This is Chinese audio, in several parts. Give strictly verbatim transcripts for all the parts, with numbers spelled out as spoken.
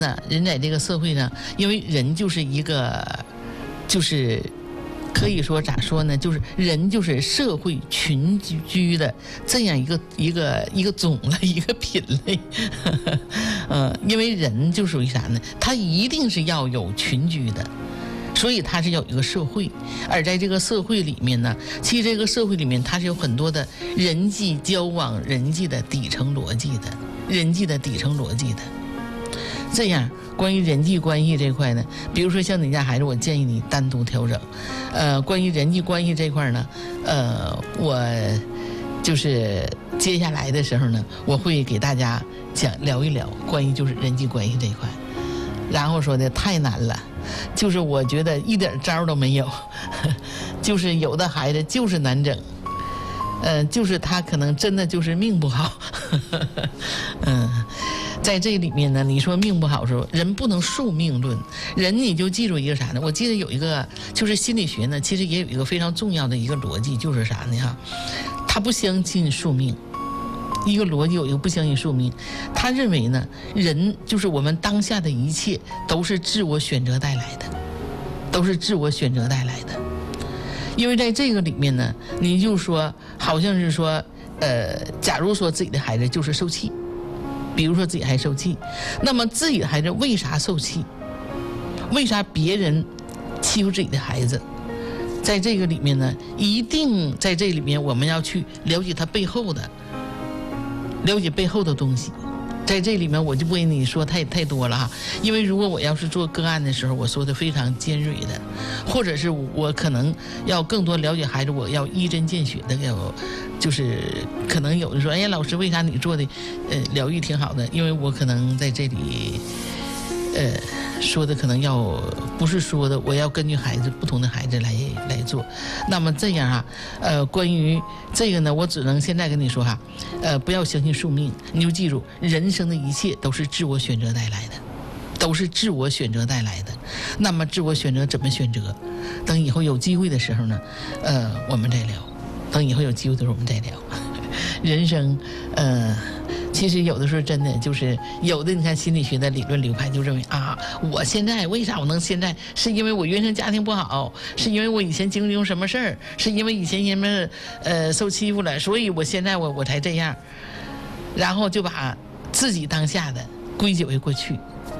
那人在这个社会上，因为人就是一个，就是可以说咋说呢，就是人就是社会群居的这样一个一个一个种类一个品类，呃，因为人就属于啥呢？他一定是要有群居的。所以它是要有一个社会，而在这个社会里面呢，其实这个社会里面它是有很多的人际交往、人际的底层逻辑的，人际的底层逻辑的。这样，关于人际关系这块呢，比如说像你家孩子，我建议你单独调整。呃，关于人际关系这块呢，呃，我就是接下来的时候呢，我会给大家讲聊一聊关于就是人际关系这块。然后说的太难了，就是我觉得一点招都没有，就是有的孩子就是难整，呃，就是他可能真的就是命不好，嗯，在这里面呢，你说命不好的时候，人不能宿命论，人你就记住一个啥呢？我记得有一个就是心理学呢，其实也有一个非常重要的一个逻辑，就是啥呢？哈，他不相信宿命。一个逻辑有一个不相信宿命，他认为呢，人就是我们当下的一切都是自我选择带来的，都是自我选择带来的。因为在这个里面呢，你就说好像是说，呃，假如说自己的孩子就是受气，比如说自己还受气，那么自己的孩子为啥受气？为啥别人欺负自己的孩子？在这个里面呢，一定在这里面我们要去了解他背后的。了解背后的东西，在这里面我就不跟你说太太多了哈，因为如果我要是做个案的时候，我说的非常尖锐的，或者是我可能要更多了解孩子，我要一针见血的，要就是可能有的说，哎呀，老师为啥你做的呃疗愈挺好的？因为我可能在这里呃说的可能要不是说的，我要根据孩子不同的孩子来来做。那么这样啊，呃，关于这个呢，我只能现在跟你说哈，呃，不要相信宿命，你就记住，人生的一切都是自我选择带来的，都是自我选择带来的。那么自我选择怎么选择？等以后有机会的时候呢，呃，我们再聊。等以后有机会的时候我们再聊。人生，呃。其实有的时候真的就是有的，你看心理学的理论流派就认为啊，我现在为啥我能现在，是因为我原生家庭不好，是因为我以前经历过什么事儿，是因为以前因为呃受欺负了，所以我现在我我才这样，然后就把自己当下的归结为过去。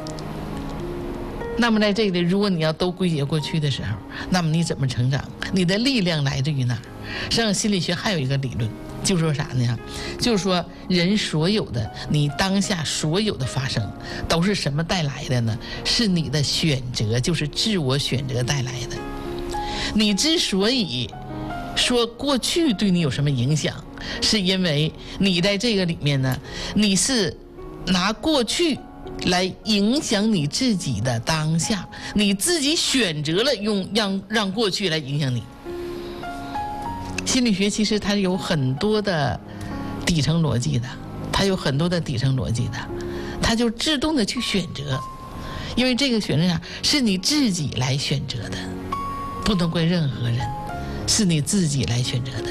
那么在这里，如果你要都归结过去的时候，那么你怎么成长？你的力量来自于哪儿？实际上心理学还有一个理论。就说啥呢？就是说人所有的你当下所有的发生都是什么带来的呢？是你的选择，就是自我选择带来的。你之所以说过去对你有什么影响，是因为你在这个里面呢，你是拿过去来影响你自己的当下，你自己选择了用让让过去来影响你。心理学其实它有很多的底层逻辑的，它有很多的底层逻辑的，它就自动的去选择，因为这个选择上是你自己来选择的，不能怪任何人，是你自己来选择的。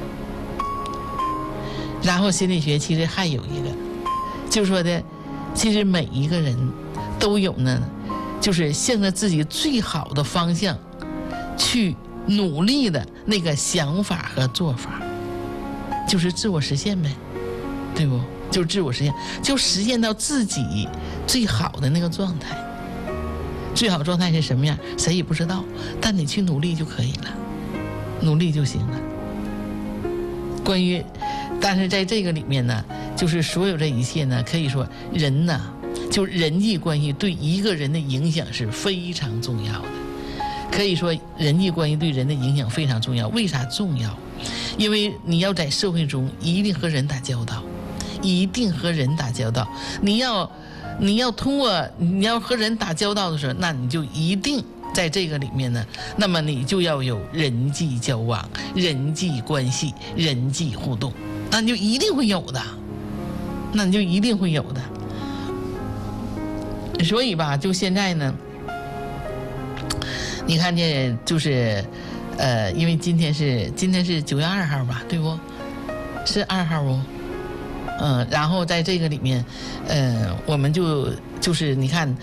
然后心理学其实还有一个，就说的，其实每一个人都有呢，就是向着自己最好的方向去努力的那个想法和做法，就是自我实现呗，对不？就是自我实现，就实现到自己最好的那个状态。最好状态是什么样，谁也不知道，但你去努力就可以了，努力就行了。关于，但是在这个里面呢，就是所有这一切呢，可以说人呢，就人际关系对一个人的影响是非常重要的。可以说人际关系对人的影响非常重要。为啥重要？因为你要在社会中一定和人打交道，一定和人打交道。你要你要通过你要和人打交道的时候，那你就一定在这个里面呢，那么你就要有人际交往、人际关系、人际互动，那你就一定会有的，那你就一定会有的。所以吧，就现在呢，你看见就是，呃，因为今天是今天是九月二号吧，对不？是二号哦。嗯，然后在这个里面，呃，我们就就是你看。